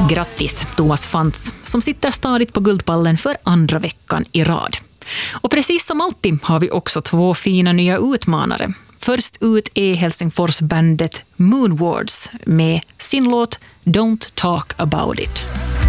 Grattis Thomas Fantz som sitter stadigt på Guldpallen för andra veckan i rad. Och precis som alltid har vi också två fina nya utmanare. Först ut är Helsingforsbandet Moonwards med sin låt Don't Talk About It.